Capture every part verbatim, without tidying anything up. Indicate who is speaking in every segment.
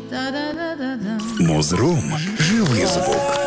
Speaker 1: Музрум. Живий звук.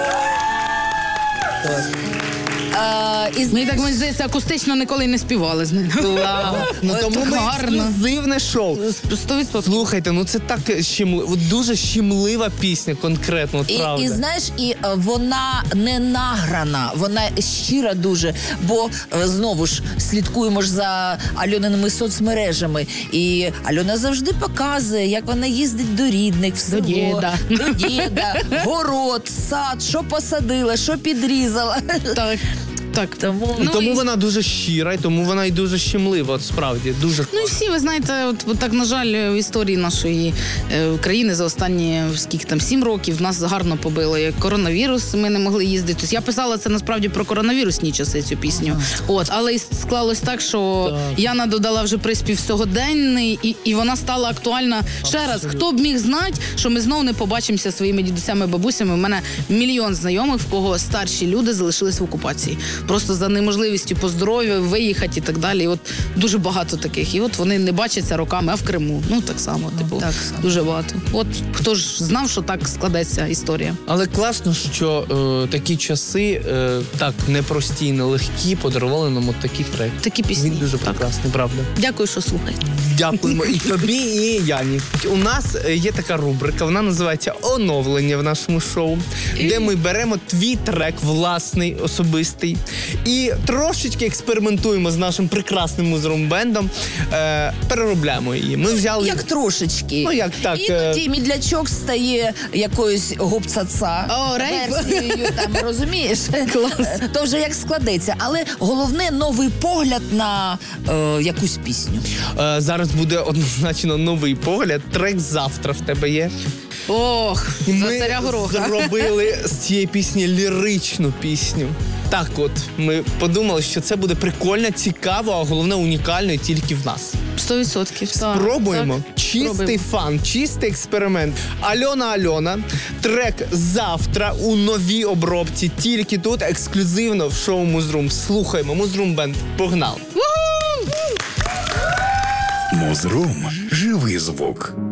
Speaker 2: А, і
Speaker 3: Ну і так, мені здається, акустично ніколи не співали з ним.
Speaker 4: Ну тому
Speaker 3: Так
Speaker 4: ми
Speaker 3: гарно.
Speaker 4: ексклюзивне шоу.
Speaker 3: Сто відсотків.
Speaker 4: Слухайте, ну це так щемливо, дуже щемлива пісня конкретно, от
Speaker 2: І,
Speaker 4: правда.
Speaker 2: і знаєш, і е, вона не награна, вона щира дуже, бо е, знову ж слідкуємо ж за Альониними соцмережами. І Альона завжди показує, як вона їздить до рідних, в село,
Speaker 3: діда.
Speaker 2: до діда, город, сад, що посадила, що підрізала.
Speaker 3: Так, так.
Speaker 2: Тому
Speaker 4: І
Speaker 3: Ну,
Speaker 4: тому
Speaker 3: і-
Speaker 4: вона дуже щира, і тому вона і дуже щемлива, от справді, дуже.
Speaker 3: Ну і всі, ви знаєте, от, от так, на жаль, в історії нашої е, країни за останні, скільки там, сім років нас гарно побили. Коронавірус, ми не могли їздити. Тобто я писала це насправді про коронавірусні часи, цю пісню. От, але і склалось так, що
Speaker 4: Так.
Speaker 3: Яна додала вже приспів сьогоденний, і, і вона стала актуальна. Ще раз, хто б міг знати, що ми знову не побачимося зі своїми дідусями, бабусями. У мене мільйон знайомих, в кого старші люди залишились в окупації. Просто за неможливістю по здоров'ю виїхати і так далі. І от дуже багато таких. І от вони не бачаться роками, а в Криму. Ну так само, типу,
Speaker 2: так само.
Speaker 3: дуже багато. От хто ж знав, що так складеться історія.
Speaker 4: Але класно, що е, такі часи е, так непрості і нелегкі подарували нам от такий трек.
Speaker 3: Такі пісні.
Speaker 4: Він дуже
Speaker 3: Так.
Speaker 4: прекрасний, правда.
Speaker 3: Дякую, що слухаєте.
Speaker 4: Дякуємо і тобі, і Яні. У нас е, є така рубрика, вона називається «Оновлення» в нашому шоу, де ми беремо твій трек, власний, особистий, і трошечки експериментуємо з нашим прекрасним музрум-бендом, е, переробляємо її. Ми взяли...
Speaker 2: як трошечки.
Speaker 4: Ну, як так, е,
Speaker 2: Іноді мідлячок стає якоюсь гопцаца.
Speaker 3: О, рейв.
Speaker 2: версією, там, розумієш? Клас. То вже як складеться. Але головне новий погляд на е, якусь пісню.
Speaker 4: Е, зараз буде однозначно новий погляд. Трек «Завтра» в тебе є.
Speaker 3: Ох,
Speaker 4: І
Speaker 3: за
Speaker 4: ми
Speaker 3: царя гороха.
Speaker 4: зробили з цієї пісні ліричну пісню. Так от, ми подумали, що це буде прикольно, цікаво, а головне унікально і тільки в нас.
Speaker 3: Сто відсотків. так,
Speaker 4: Спробуємо.
Speaker 3: так.
Speaker 4: Чистий
Speaker 3: Спробуємо.
Speaker 4: фан, чистий експеримент. Альона Альона. Трек «Завтра» у новій обробці. Тільки тут, ексклюзивно в шоу Музрум. Слухаємо. Музрум Бенд. Погнали.
Speaker 1: Музрум. Живий звук.